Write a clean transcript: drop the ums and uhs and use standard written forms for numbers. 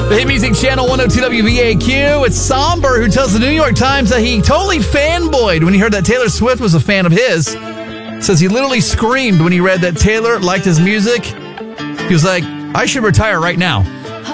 The Hit Music Channel 102 WBAQ. It's Somber who tells the New York Times that he totally fanboyed when he heard that Taylor Swift was a fan of his. Says he literally screamed when he read that Taylor liked his music. He was like, I should retire right now.